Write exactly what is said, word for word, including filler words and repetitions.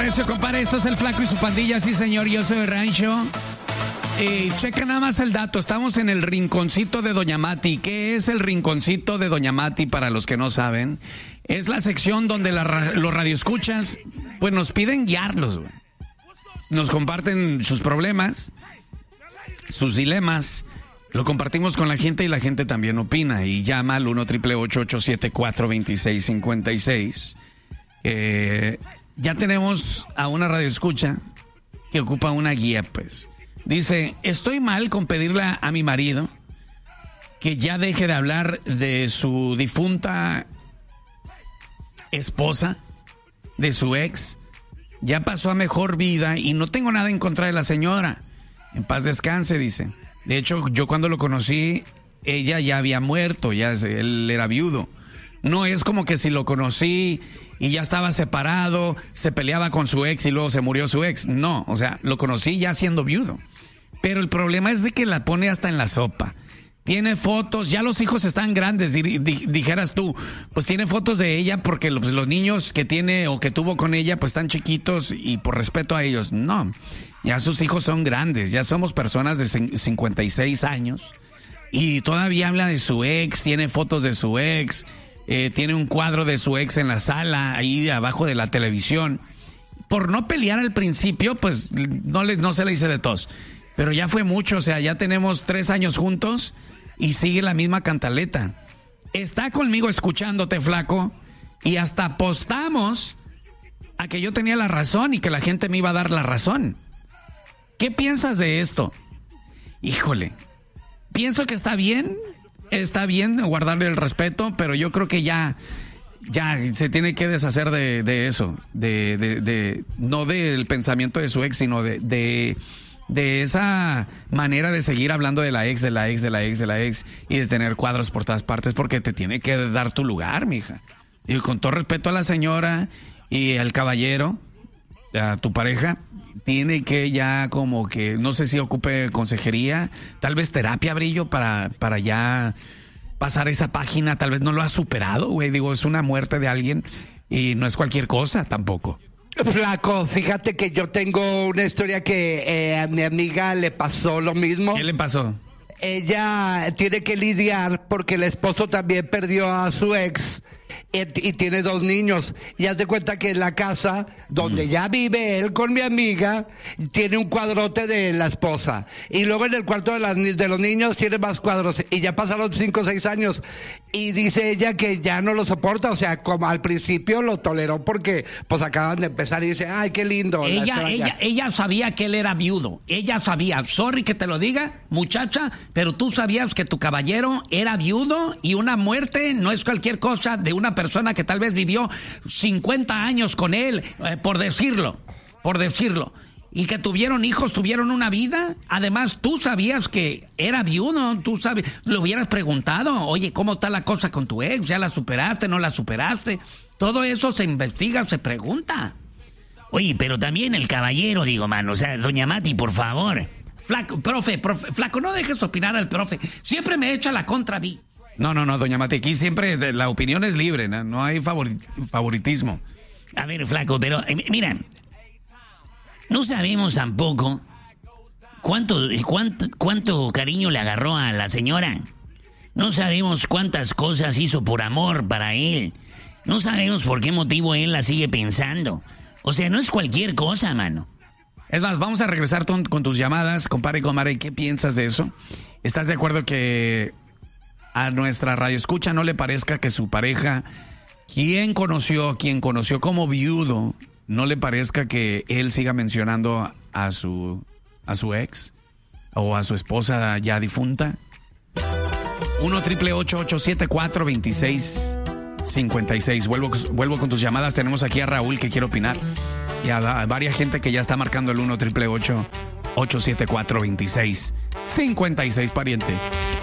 Recio, compadre, esto es el Flaco y su pandilla, sí señor, yo soy Rancho. Eh, checa nada más el dato, estamos en el rinconcito de Doña Mati. ¿Qué es el rinconcito de Doña Mati para los que no saben? Es la sección donde la, los radioescuchas pues nos piden guiarlos, güey. Nos comparten sus problemas, sus dilemas, lo compartimos con la gente y la gente también opina y llama al uno, ocho ocho ocho, siete cuatro dos seis cinco seis. Eh, ya tenemos a una radioescucha que ocupa una guía, pues. Dice, estoy mal con pedirle a mi marido que ya deje de hablar de su difunta esposa, de su ex. Ya pasó a mejor vida y no tengo nada en contra de la señora. En paz descanse, dice. De hecho, yo cuando lo conocí, ella ya había muerto, ya él era viudo. No es como que si lo conocí y ya estaba separado, se peleaba con su ex y luego se murió su ex. No, o sea, lo conocí ya siendo viudo. Pero el problema es de que la pone hasta en la sopa. Tiene fotos, ya los hijos están grandes, dijeras tú, pues tiene fotos de ella porque los, los niños que tiene o que tuvo con ella pues están chiquitos y por respeto a ellos. No, ya sus hijos son grandes, ya somos personas de cincuenta y seis años y todavía habla de su ex, tiene fotos de su ex, eh, tiene un cuadro de su ex en la sala, ahí abajo de la televisión. Por no pelear al principio, pues no, le, no se le dice de tos, pero ya fue mucho, o sea, ya tenemos tres años juntos. Y sigue la misma cantaleta. Está conmigo escuchándote, Flaco, y hasta apostamos a que yo tenía la razón y que la gente me iba a dar la razón. ¿Qué piensas de esto? Híjole, pienso que está bien, está bien guardarle el respeto, pero yo creo que ya, ya se tiene que deshacer de, de eso, de, de, de, no del pensamiento de su ex, sino de... de de esa manera de seguir hablando de la ex, de la ex, de la ex, de la ex y de tener cuadros por todas partes porque te tiene que dar tu lugar, mija. Y con todo respeto a la señora y al caballero, a tu pareja, tiene que ya como que, no sé si ocupe consejería, tal vez terapia, Brillo, para, para ya pasar esa página, tal vez no lo ha superado, güey, digo, es una muerte de alguien y no es cualquier cosa tampoco. Flaco, fíjate que yo tengo una historia que eh, a mi amiga le pasó lo mismo. ¿Qué le pasó? Ella tiene que lidiar porque el esposo también perdió a su ex y, y tiene dos niños. Y haz de cuenta que en la casa donde mm. ya vive él con mi amiga tiene un cuadrote de la esposa. Y luego en el cuarto de, las, de los niños tiene más cuadros. Y ya pasaron cinco o seis años. Y dice ella que ya no lo soporta. O sea, como al principio lo toleró porque pues acaban de empezar y dice, ay, qué lindo. Ella, ella, ella sabía que él era viudo. Ella sabía, sorry que te lo diga, muchacha, pero tú sabías que tu caballero era viudo y una muerte no es cualquier cosa de una persona que tal vez vivió cincuenta años con él, eh, por decirlo, por decirlo. Y que tuvieron hijos, tuvieron una vida. Además, tú sabías que era viudo, tú sabes, le hubieras preguntado, oye, ¿cómo está la cosa con tu ex? ¿Ya la superaste, no la superaste? Todo eso se investiga, se pregunta. Oye, pero también el caballero, digo, mano, o sea, doña Mati, por favor. Flaco, profe, profe, Flaco, no dejes opinar al profe. Siempre me echa la contra a mí. No, no, no, doña Mati, aquí siempre la opinión es libre, no, no hay favorit- favoritismo. A ver, Flaco, pero eh, mira, no sabemos tampoco cuánto, cuánto, cuánto cariño le agarró a la señora. No sabemos cuántas cosas hizo por amor para él. No sabemos por qué motivo él la sigue pensando. O sea, no es cualquier cosa, mano. Es más, vamos a regresar ton, con tus llamadas, compadre y comadre. ¿Qué piensas de eso? ¿Estás de acuerdo que a nuestra radioescucha no le parezca que su pareja, quien conoció, quien conoció como viudo, no le parezca que él siga mencionando a su, a su ex o a su esposa ya difunta? uno, ocho ocho ocho, siete cuatro dos seis cinco seis. Vuelvo, vuelvo con tus llamadas. Tenemos aquí a Raúl que quiere opinar. Y a, a varias gente que ya está marcando el uno, ocho ocho ocho, siete cuatro dos seis cinco seis, pariente.